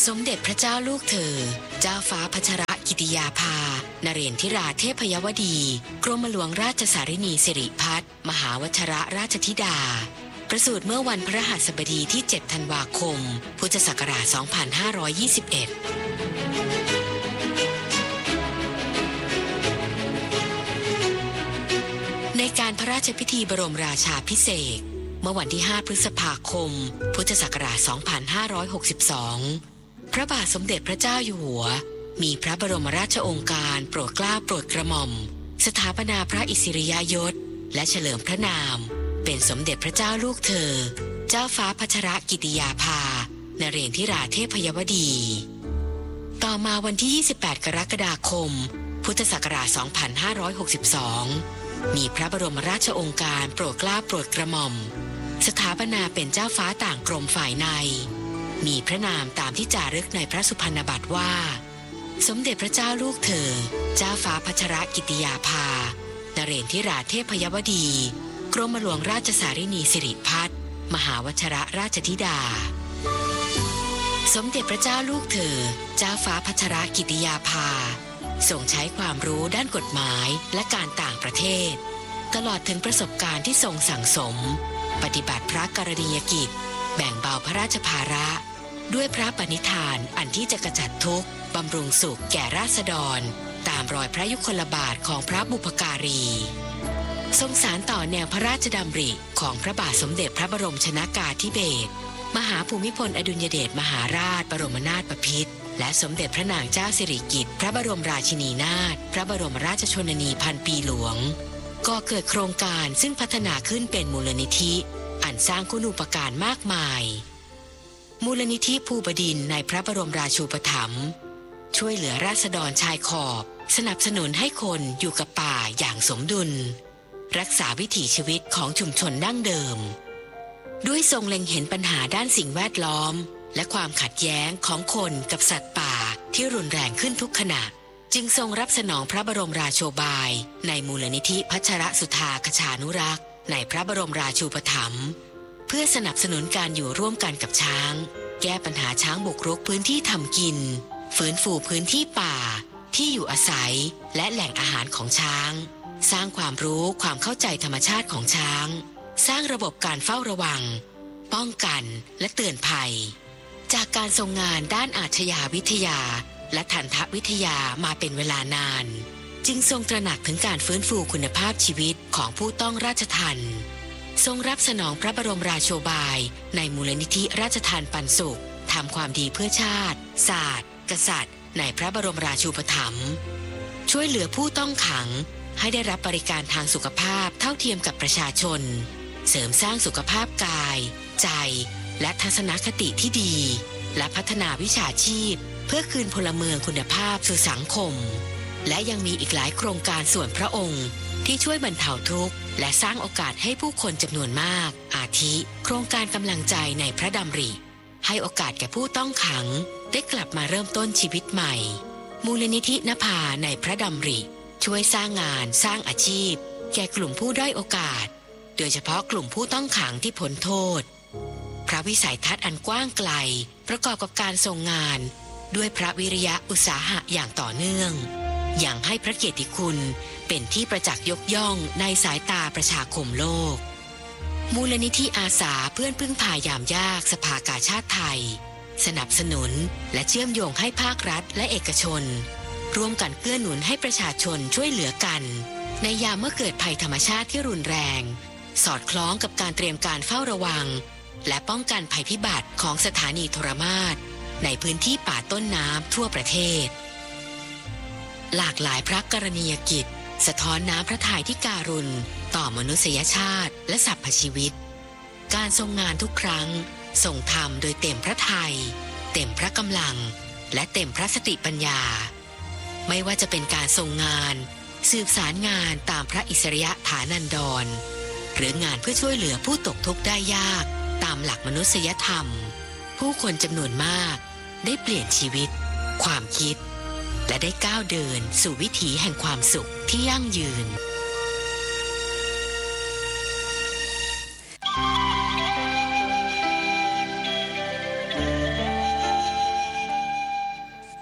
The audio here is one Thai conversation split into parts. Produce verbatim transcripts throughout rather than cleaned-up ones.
สมเด็จพระเจ้าลูกเธอเจ้าฟ้าพัชรกิติยาภานเรศธิราเทพยวดีกรมหลวงราชสารินีสิริพัฒน์มหาวชรราชธิดาประสูติเมื่อวันพฤหัสบดีที่เจ็ดธันวาคมพุทธศักราชสองพันห้าร้อยยี่สิบเอ็ดในการพระราชพิธีบรมราชาภิเษกเมื่อวันที่ห้าพฤษภาคมพุทธศักราชสองพันห้าร้อยหกสิบสองพระบาทสมเด็จพระเจ้าอยู่หัวมีพระบรมราชโองการโปรดเกล้าโปรดกระหม่อมสถาปนาพระอิสริยยศและเฉลิมพระนามเป็นสมเด็จพระเจ้าลูกเธอเจ้าฟ้าพัชรกิติยาภานเรศธิราเทพยวดีต่อมาวันที่ยี่สิบแปดกรกฎาคมพุทธศักราชสองพันห้าร้อยหกสิบสองมีพระบรมราชโองการโปรดเกล้าโปรดกระหม่อมสถาปนาเป็นเจ้าฟ้าต่างกรมฝ่ายในมีพระนามตามที่จารึกในพระสุพรรณบัตรว่าสมเด็จพระเจ้าลูกเธอเจ้าฟ้าพัชรกิติยาภานเรศธิราเทพยวดีกรมหลวงราชสารินีสิริพัฒน์มหาวชรราชธิดาสมเด็จพระเจ้าลูกเธอเจ้าฟ้าพัชรกิติยาภาทรงใช้ความรู้ด้านกฎหมายและการต่างประเทศตลอดถึงประสบการณ์ที่ทรงสั่งสมปฏิบัติพระกรณียกิจแบ่งเบาพระราชภาระด้วยพระปณิธานอันที่จะกระจัดทุกข์บำรุงสุขแก่ราษฎรตามรอยพระยุคลบาทของพระบุพการีทรงสานต่อแนวพระราชดำริของพระบาทสมเด็จพระบรมชนกาธิเบศรมหาภูมิพลอดุลยเดชมหาราชบรมนาถบพิตรและสมเด็จพระนางเจ้าสิริกิติ์พระบรมราชินีนาถพระบรมราชชนนีพันปีหลวงก็เกิดโครงการซึ่งพัฒนาขึ้นเป็นมูลนิธิอันสร้างคุณูปการมากมายมูลนิธิภูบดินทร์ในพระบรมราชูปถัมภ์ช่วยเหลือราษฎรชายขอบสนับสนุนให้คนอยู่กับป่าอย่างสมดุลรักษาวิถีชีวิตของชุมชนดั้งเดิมด้วยทรงเล็งเห็นปัญหาด้านสิ่งแวดล้อมและความขัดแย้งของคนกับสัตว์ป่าที่รุนแรงขึ้นทุกขณะจึงทรงรับสนองพระบรมราโชบายในมูลนิธิพัชรสุธาคชานุรักษ์ในพระบรมราชูปถัมภ์เพื่อสนับสนุนการอยู่ร่วมกันกับช้างแก้ปัญหาช้างบุกรุกพื้นที่ทำกินฟื้นฟูพื้นที่ป่าที่อยู่อาศัยและแหล่งอาหารของช้างสร้างความรู้ความเข้าใจธรรมชาติของช้างสร้างระบบการเฝ้าระวังป้องกันและเตือนภัยจากการทรงงานด้านอาชญาวิทยาและทันตวิทยามาเป็นเวลานานจึงทรงตระหนักถึงการฟื้นฟูคุณภาพชีวิตของผู้ต้องราชทัณฑ์ทรงรับสนองพระบรมราโชบายในมูลนิธิราชทานปันสุขทำความดีเพื่อชาติศาสตร์กษัตริย์ในพระบรมราชูปถัมภ์ช่วยเหลือผู้ต้องขังให้ได้รับบริการทางสุขภาพเท่าเทียมกับประชาชนเสริมสร้างสุขภาพกายใจและทัศนคติที่ดีและพัฒนาวิชาชีพเพื่อคืนพลเมืองคุณภาพสู่สังคมและยังมีอีกหลายโครงการส่วนพระองค์ที่ช่วยบรรเทาทุกข์และสร้างโอกาสให้ผู้คนจำนวนมากอาทิโครงการกำลังใจในพระดำริให้โอกาสแก่ผู้ต้องขังได้กลับมาเริ่มต้นชีวิตใหม่มูลนิธินภาในพระดำริช่วยสร้างงานสร้างอาชีพแก่กลุ่มผู้ด้อยโอกาสโดยเฉพาะกลุ่มผู้ต้องขังที่พ้นโทษพระวิสัยทัศน์อันกว้างไกลประกอบกับการทรงงานด้วยพระวิริยะอุตสาหะอย่างต่อเนื่องอย่างให้พระเกียรติคุณเป็นที่ประจักษ์ยกย่องในสายตาประชาคมโลกมูลนิธิอาสาเพื่อนพึ่งพายามยากสภากาชาติไทยสนับสนุนและเชื่อมโยงให้ภาครัฐและเอกชนร่วมกันเกื้อหนุนให้ประชาชนช่วยเหลือกันในยามเมื่อเกิดภัยธรรมชาติที่รุนแรงสอดคล้องกับการเตรียมการเฝ้าระวังและป้องกันภัยพิบัติของสถานีโทรมาศในพื้นที่ป่าต้นน้ำทั่วประเทศหลากหลายพระกรณียกิจสะท้อนน้ำพระทัยที่การุณต่อมนุษยชาติและสรรพชีวิตการทรงงานทุกครั้งทรงทำโดยเต็มพระทัยเต็มพระกำลังและเต็มพระสติปัญญาไม่ว่าจะเป็นการทรงงานสืบสารงานตามพระอิสริยฐานันดรหรืองานเพื่อช่วยเหลือผู้ตกทุกข์ได้ยากตามหลักมนุษยธรรมผู้คนจำนวนมากได้เปลี่ยนชีวิตความคิดและได้ก้าวเดินสู่วิถีแห่งความสุขที่ยั่งยืนค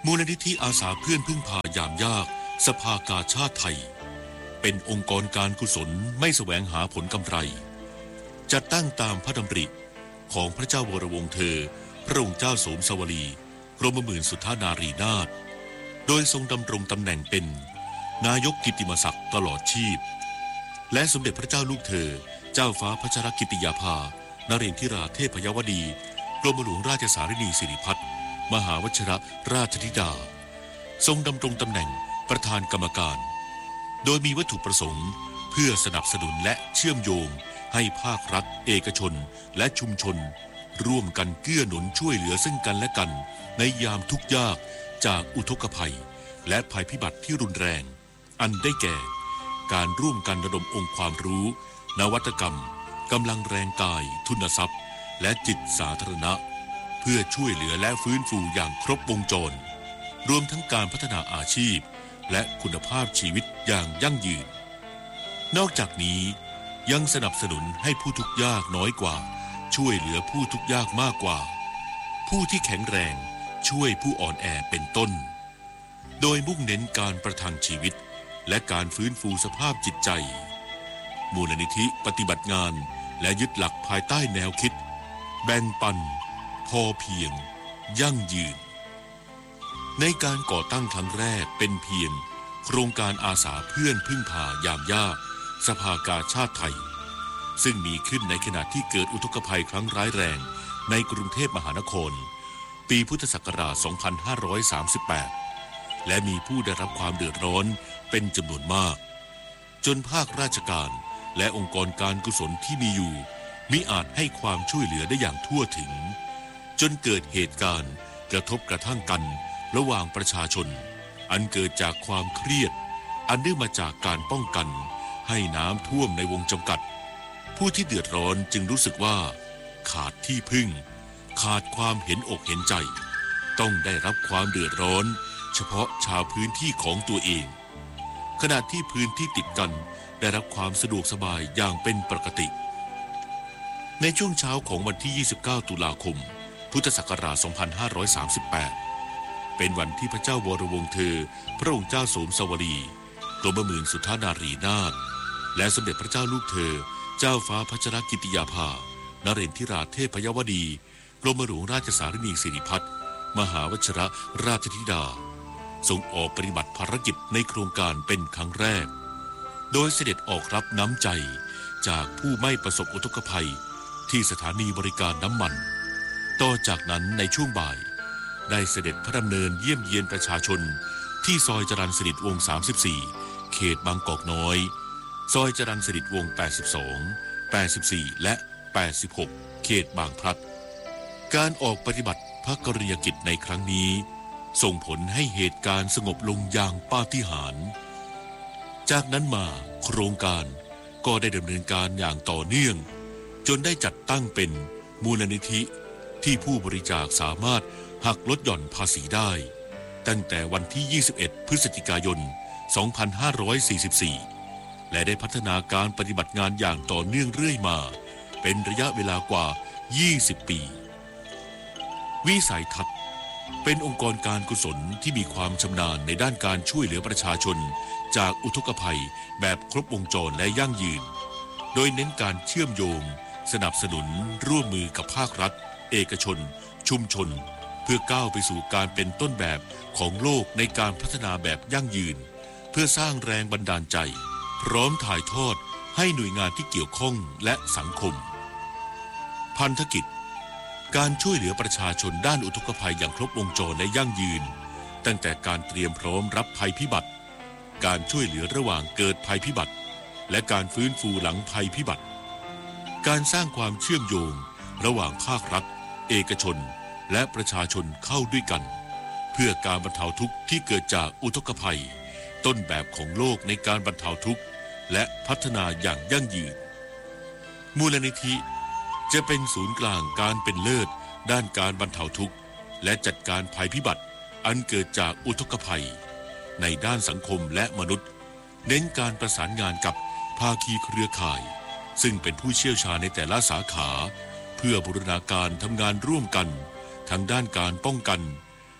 มูลนิธิอาสาเพื่อนพึ่งพายามยากสภากาชาติไทยเป็นองค์กรการกุศลไม่แสวงหาผลกำไรจัดตั้งตามพระดำริของพระเจ้าวรวงศ์เธอพระองค์เจ้าโสมสวลีกรมหมื่นสุทธานารีนาถโดยทรงดำรงตำแหน่งเป็นนายกกิตติมศักดิ์ตลอดชีพและสมเด็จพระเจ้าลูกเธอเจ้าฟ้าพัชรกิติยาภานเรนทิราเทพยวดีกรมหลวงราชสารินีสิริพัฒน์มหาวชิรราชธิดาทรงดำรงตำแหน่งประธานกรรมการโดยมีวัตถุประสงค์เพื่อสนับสนุนและเชื่อมโยงให้ภาครัฐเอกชนและชุมชนร่วมกันเกื้อหนุนช่วยเหลือซึ่งกันและกันในยามทุกข์ยากจากอุทกภัยและภัยพิบัติที่รุนแรงอันได้แก่การร่วมกันระดมองค์ความรู้นวัตกรรมกำลังแรงกายทุนทรัพย์และจิตสาธารณะเพื่อช่วยเหลือและฟื้นฟูอย่างครบวงจรรวมทั้งการพัฒนาอาชีพและคุณภาพชีวิตอย่างยั่งยืนนอกจากนี้ยังสนับสนุนให้ผู้ทุกข์ยากน้อยกว่าช่วยเหลือผู้ทุกข์ยากมากกว่าผู้ที่แข็งแรงช่วยผู้อ่อนแอเป็นต้นโดยมุ่งเน้นการประทังชีวิตและการฟื้นฟูสภาพจิตใจมูลนิธิปฏิบัติงานและยึดหลักภายใต้แนวคิดแบ่งปันพอเพียงยั่งยืนในการก่อตั้งครั้งแรกเป็นเพียงโครงการอาสาเพื่อนพึ่งพายามยากสภากาชาติไทยซึ่งมีขึ้นในขณะที่เกิดอุทกภัยครั้งร้ายแรงในกรุงเทพมหานครปีพุทธศักราช สองพันห้าร้อยสามสิบแปด และมีผู้ได้รับความเดือดร้อนเป็นจำนวนมากจนภาคราชการและองค์กรการกุศลที่มีอยู่มิอาจให้ความช่วยเหลือได้อย่างทั่วถึงจนเกิดเหตุการณ์กระทบกระทั่งกันระหว่างประชาชนอันเกิดจากความเครียดอันเนื่องมาจากการป้องกันให้น้ำท่วมในวงจำกัดผู้ที่เดือดร้อนจึงรู้สึกว่าขาดที่พึ่งขาดความเห็นอกเห็นใจต้องได้รับความเดือดร้อนเฉพาะชาวพื้นที่ของตัวเองขณะที่พื้นที่ติดกันได้รับความสะดวกสบายอย่างเป็นปกติในช่วงเช้าของวันที่ยี่สิบเก้าตุลาคมพุทธศักราช สองพันห้าร้อยสามสิบแปด เป็นวันที่พระเจ้าวรวงศ์เธอพระองค์เจ้าโสมสวลีกรมหมื่นสุทธานารีนาถและสมเด็จพระเจ้าลูกเธอเจ้าฟ้าพัชรกิติยาภานเรนทิราเทพยวดีกรมหลวงราชสารินีสิริพัฒน์มหาวชิรราชธิดาทรงออกปฏิบัติภารกิจในโครงการเป็นครั้งแรกโดยเสด็จออกรับน้ำใจจากผู้ไม่ประสบอุทกภัยที่สถานีบริการน้ำมันต่อจากนั้นในช่วงบ่ายได้เสด็จพระดำเนินเยี่ยมเยียนประชาชนที่ซอยจรัญสนิทวงศ์สามสิบสี่เขตบางกอกน้อยซอยจรัญสนิทวงศ์แปดสิบสอง แปดสิบสี่และแปดสิบหกเขตบางพลัดการออกปฏิบัติพระกรณียกิจในครั้งนี้ส่งผลให้เหตุการณ์สงบลงอย่างปาฏิหาริย์จากนั้นมาโครงการก็ได้ดำเนินการอย่างต่อเนื่องจนได้จัดตั้งเป็นมูลนิธิที่ผู้บริจาคสามารถหักลดหย่อนภาษีได้ตั้งแต่วันที่ยี่สิบเอ็ดพฤศจิกายน สองพันห้าร้อยสี่สิบสี่ และได้พัฒนาการปฏิบัติงานอย่างต่อเนื่องเรื่อยมาเป็นระยะเวลากว่ายี่สิบปีวิสัยทัศน์เป็นองค์กรการกุศลที่มีความชำนาญในด้านการช่วยเหลือประชาชนจากอุทกภัยแบบครบวงจรและยั่งยืนโดยเน้นการเชื่อมโยงสนับสนุนร่วมมือกับภาครัฐเอกชนชุมชนเพื่อก้าวไปสู่การเป็นต้นแบบของโลกในการพัฒนาแบบยั่งยืนเพื่อสร้างแรงบันดาลใจพร้อมถ่ายทอดให้หน่วยงานที่เกี่ยวข้องและสังคมพันธกิจการช่วยเหลือประชาชนด้านอุทกภัยอย่างครบวงจรและยั่งยืนตั้งแต่การเตรียมพร้อมรับภัยพิบัติการช่วยเหลือระหว่างเกิดภัยพิบัติและการฟื้นฟูหลังภัยพิบัติการสร้างความเชื่อมโยงระหว่างภาครัฐเอกชนและประชาชนเข้าด้วยกันเพื่อการบรรเทาทุกข์ที่เกิดจากอุทกภัยต้นแบบของโลกในการบรรเทาทุกข์และพัฒนาอย่างยั่งยืนมูลนิธิจะเป็นศูนย์กลางการเป็นเลิศด้านการบรรเทาทุกข์และจัดการภัยพิบัติอันเกิดจากอุทกภัยในด้านสังคมและมนุษย์เน้นการประสานงานกับภาคีเครือข่ายซึ่งเป็นผู้เชี่ยวชาญในแต่ละสาขาเพื่อบูรณาการทำงานร่วมกันทั้งด้านการป้องกัน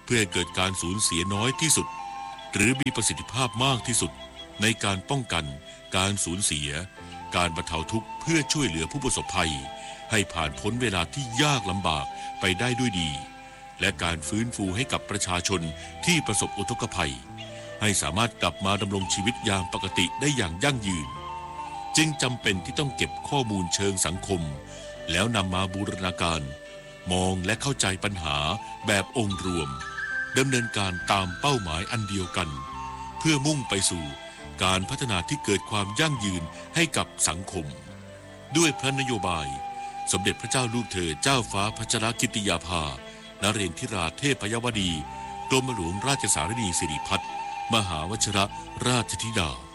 พื่อให้เกิดการสูญเสียน้อยที่สุดหรือมีประสิทธิภาพมากที่สุดในการป้องกันการสูญเสียการบรรเทาทุกข์เพื่อช่วยเหลือผู้ประสบภัยให้ผ่านพ้นเวลาที่ยากลำบากไปได้ด้วยดีและการฟื้นฟูให้กับประชาชนที่ประสบอุทกภัยให้สามารถกลับมาดำรงชีวิตอย่างปกติได้อย่างยั่งยืนจึงจำเป็นที่ต้องเก็บข้อมูลเชิงสังคมแล้วนำมาบูรณาการมองและเข้าใจปัญหาแบบองค์รวมดำเนินการตามเป้าหมายอันเดียวกันเพื่อมุ่งไปสู่การพัฒนาที่เกิดความยั่งยืนให้กับสังคมด้วยพระนโยบายสมเด็จพระเจ้าลูกเธอเจ้าฟ้าพัชรกิติยาภานเรนทิราเทพยวดีกรมหลวงราชสารนีสิริพัฒน์มหาวชิรราชธิดา